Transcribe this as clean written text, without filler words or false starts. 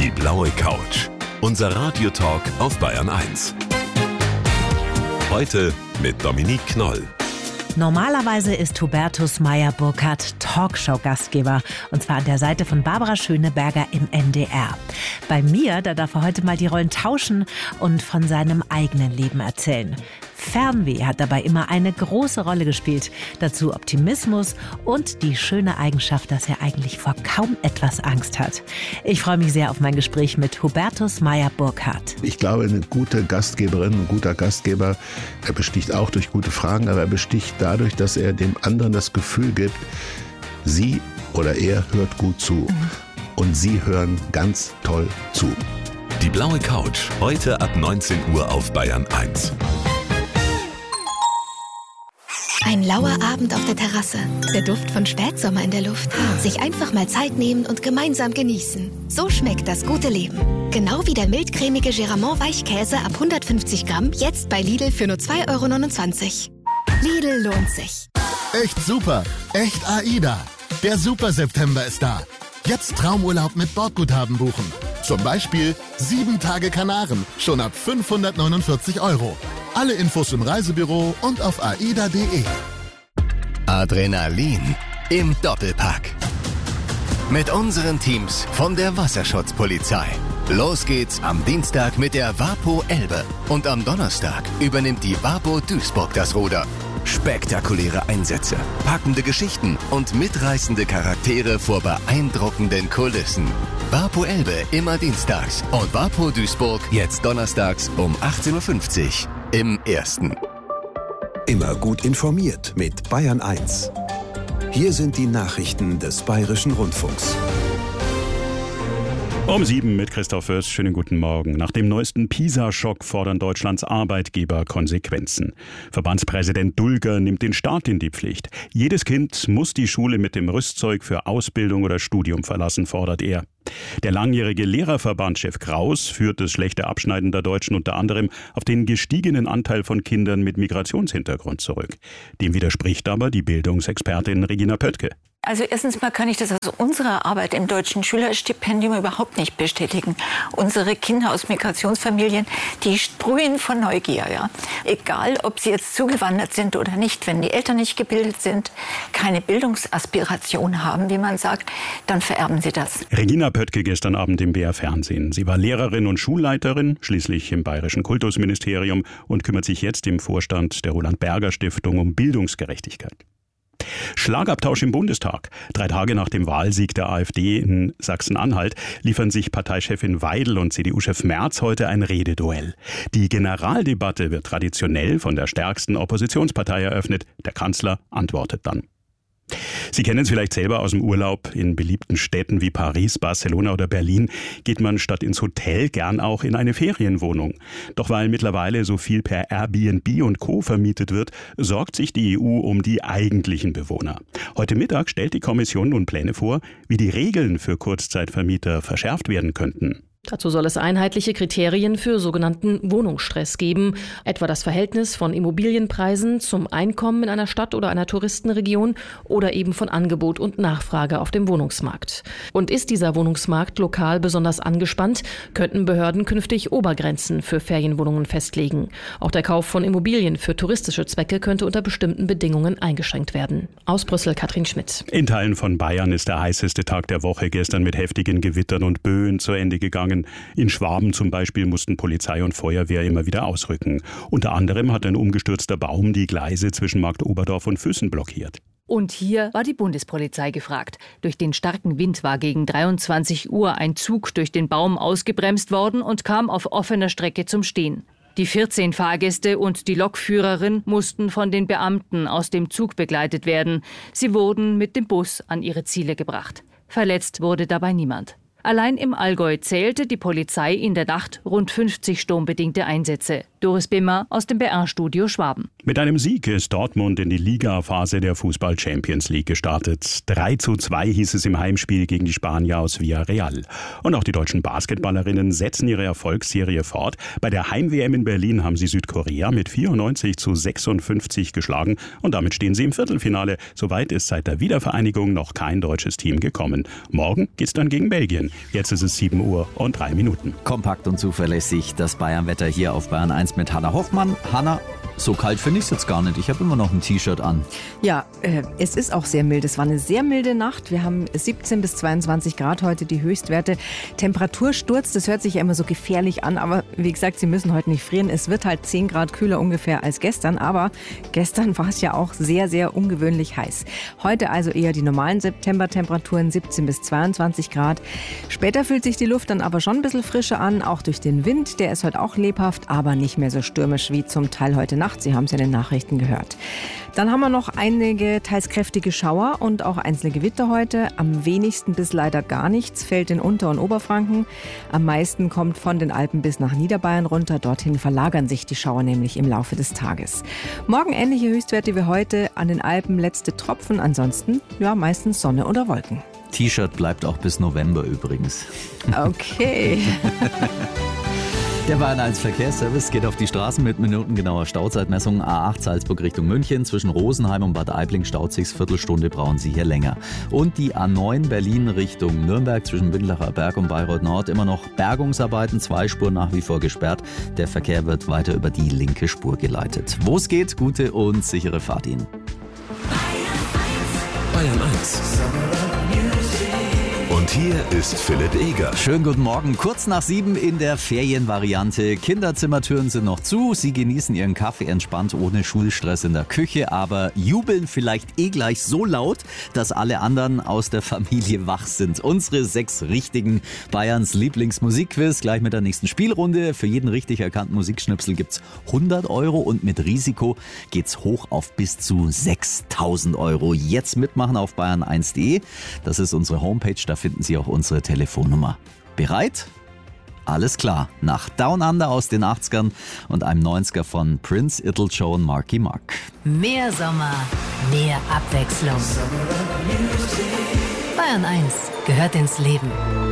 Die blaue Couch. Unser Radiotalk auf Bayern 1. Heute mit Dominique Knoll. Normalerweise ist Hubertus Meyer-Burkhardt Talkshow-Gastgeber. Und zwar an der Seite von Barbara Schöneberger im NDR. Bei mir, da darf er heute mal die Rollen tauschen und von seinem eigenen Leben erzählen. Fernweh hat dabei immer eine große Rolle gespielt. Dazu Optimismus und die schöne Eigenschaft, dass er eigentlich vor kaum etwas Angst hat. Ich freue mich sehr auf mein Gespräch mit Hubertus Meyer-Burkhardt. Ich glaube, eine gute Gastgeberin, ein guter Gastgeber, er besticht auch durch gute Fragen, aber er besticht dadurch, dass er dem anderen das Gefühl gibt, sie oder er hört gut zu. Und sie hören ganz toll zu. Die blaue Couch, heute ab 19 Uhr auf Bayern 1. Ein lauer Abend auf der Terrasse. Der Duft von Spätsommer in der Luft. Sich einfach mal Zeit nehmen und gemeinsam genießen. So schmeckt das gute Leben. Genau wie der mildcremige Geramont Weichkäse ab 150 Gramm. Jetzt bei Lidl für nur 2,29 €. Lidl lohnt sich. Echt super. Echt AIDA. Der Super-September ist da. Jetzt Traumurlaub mit Bordguthaben buchen. Zum Beispiel 7 Tage Kanaren. Schon ab 549 €. Alle Infos im Reisebüro und auf aida.de. Adrenalin im Doppelpack. Mit unseren Teams von der Wasserschutzpolizei. Los geht's am Dienstag mit der WaPo Elbe. Und am Donnerstag übernimmt die WaPo Duisburg das Ruder. Spektakuläre Einsätze, packende Geschichten und mitreißende Charaktere vor beeindruckenden Kulissen. WaPo Elbe immer dienstags und WaPo Duisburg jetzt donnerstags um 18:50 Uhr im Ersten. Immer gut informiert mit Bayern 1. Hier sind die Nachrichten des Bayerischen Rundfunks. Um 7 mit Christoph Fürst. Schönen guten Morgen. Nach dem neuesten PISA-Schock fordern Deutschlands Arbeitgeber Konsequenzen. Verbandspräsident Dulger nimmt den Staat in die Pflicht. Jedes Kind muss die Schule mit dem Rüstzeug für Ausbildung oder Studium verlassen, fordert er. Der langjährige Lehrerverbandchef Kraus führt das schlechte Abschneiden der Deutschen unter anderem auf den gestiegenen Anteil von Kindern mit Migrationshintergrund zurück. Dem widerspricht aber die Bildungsexpertin Regina Pöttke. Also erstens mal kann ich das aus unserer Arbeit im Deutschen Schülerstipendium überhaupt nicht bestätigen. Unsere Kinder aus Migrationsfamilien, die sprühen von Neugier. Ja. Egal, ob sie jetzt zugewandert sind oder nicht, wenn die Eltern nicht gebildet sind, keine Bildungsaspiration haben, wie man sagt, dann vererben sie das. Regina Pöttke gestern Abend im BR Fernsehen. Sie war Lehrerin und Schulleiterin, schließlich im Bayerischen Kultusministerium und kümmert sich jetzt im Vorstand der Roland-Berger-Stiftung um Bildungsgerechtigkeit. Schlagabtausch im Bundestag. 3 Tage nach dem Wahlsieg der AfD in Sachsen-Anhalt liefern sich Parteichefin Weidel und CDU-Chef Merz heute ein Rededuell. Die Generaldebatte wird traditionell von der stärksten Oppositionspartei eröffnet. Der Kanzler antwortet dann. Sie kennen es vielleicht selber aus dem Urlaub. In beliebten Städten wie Paris, Barcelona oder Berlin geht man statt ins Hotel gern auch in eine Ferienwohnung. Doch weil mittlerweile so viel per Airbnb und Co. vermietet wird, sorgt sich die EU um die eigentlichen Bewohner. Heute Mittag stellt die Kommission nun Pläne vor, wie die Regeln für Kurzzeitvermieter verschärft werden könnten. Dazu soll es einheitliche Kriterien für sogenannten Wohnungsstress geben, etwa das Verhältnis von Immobilienpreisen zum Einkommen in einer Stadt oder einer Touristenregion oder eben von Angebot und Nachfrage auf dem Wohnungsmarkt. Und ist dieser Wohnungsmarkt lokal besonders angespannt, könnten Behörden künftig Obergrenzen für Ferienwohnungen festlegen. Auch der Kauf von Immobilien für touristische Zwecke könnte unter bestimmten Bedingungen eingeschränkt werden. Aus Brüssel, Katrin Schmidt. In Teilen von Bayern ist der heißeste Tag der Woche gestern mit heftigen Gewittern und Böen zu Ende gegangen. In Schwaben zum Beispiel mussten Polizei und Feuerwehr immer wieder ausrücken. Unter anderem hat ein umgestürzter Baum die Gleise zwischen Marktoberdorf und Füssen blockiert. Und hier war die Bundespolizei gefragt. Durch den starken Wind war gegen 23 Uhr ein Zug durch den Baum ausgebremst worden und kam auf offener Strecke zum Stehen. Die 14 Fahrgäste und die Lokführerin mussten von den Beamten aus dem Zug begleitet werden. Sie wurden mit dem Bus an ihre Ziele gebracht. Verletzt wurde dabei niemand. Allein im Allgäu zählte die Polizei in der Nacht rund 50 sturmbedingte Einsätze. Doris Bimmer aus dem BR-Studio Schwaben. Mit einem Sieg ist Dortmund in die Liga-Phase der Fußball-Champions League gestartet. 3:2 hieß es im Heimspiel gegen die Spanier aus Villarreal. Und auch die deutschen Basketballerinnen setzen ihre Erfolgsserie fort. Bei der Heim-WM in Berlin haben sie Südkorea mit 94:56 geschlagen. Und damit stehen sie im Viertelfinale. Soweit ist seit der Wiedervereinigung noch kein deutsches Team gekommen. Morgen geht's dann gegen Belgien. Jetzt ist es 7:03. Kompakt und zuverlässig das Bayern-Wetter hier auf Bayern 1 mit Hanna Hoffmann. Hanna, so kalt finde ich es jetzt gar nicht. Ich habe immer noch ein T-Shirt an. Ja, es ist auch sehr mild. Es war eine sehr milde Nacht. Wir haben 17 bis 22 Grad heute die Höchstwerte. Temperatursturz, das hört sich ja immer so gefährlich an. Aber wie gesagt, Sie müssen heute nicht frieren. Es wird halt 10 Grad kühler ungefähr als gestern. Aber gestern war es ja auch sehr, sehr ungewöhnlich heiß. Heute also eher die normalen Septembertemperaturen, 17 bis 22 Grad. Später fühlt sich die Luft dann aber schon ein bisschen frischer an. Auch durch den Wind. Der ist heute auch lebhaft, aber nicht mehr so stürmisch wie zum Teil heute Nacht. Sie haben es ja in den Nachrichten gehört. Dann haben wir noch einige teils kräftige Schauer und auch einzelne Gewitter heute. Am wenigsten bis leider gar nichts fällt in Unter- und Oberfranken. Am meisten kommt von den Alpen bis nach Niederbayern runter. Dorthin verlagern sich die Schauer nämlich im Laufe des Tages. Morgen ähnliche Höchstwerte wie heute. An den Alpen letzte Tropfen. Ansonsten ja meistens Sonne oder Wolken. T-Shirt bleibt auch bis November übrigens. Okay. Der Bayern 1 Verkehrsservice geht auf die Straßen mit minutengenauer Stauzeitmessung. A8 Salzburg Richtung München. Zwischen Rosenheim und Bad Aibling staut sich's. Viertelstunde brauchen Sie hier länger. Und die A9 Berlin Richtung Nürnberg zwischen Windlacher Berg und Bayreuth Nord. Immer noch Bergungsarbeiten, 2 Spuren nach wie vor gesperrt. Der Verkehr wird weiter über die linke Spur geleitet. Wo es geht, gute und sichere Fahrt Ihnen. Bayern 1. Und hier ist Philipp Eger. Schönen guten Morgen. Kurz nach 7 in der Ferienvariante. Kinderzimmertüren sind noch zu. Sie genießen ihren Kaffee entspannt, ohne Schulstress in der Küche, aber jubeln vielleicht gleich so laut, dass alle anderen aus der Familie wach sind. Unsere 6 richtigen Bayerns Lieblingsmusikquiz. Gleich mit der nächsten Spielrunde. Für jeden richtig erkannten Musikschnipsel gibt's 100 € und mit Risiko geht's hoch auf bis zu 6.000 €. Jetzt mitmachen auf bayern1.de. Das ist unsere Homepage. Da finden Sie auch unsere Telefonnummer. Bereit? Alles klar. Nach Down Under aus den 80ern und einem 90er von Prince, Ittlejoe und Marky Mark. Mehr Sommer, mehr Abwechslung. Bayern 1 gehört ins Leben.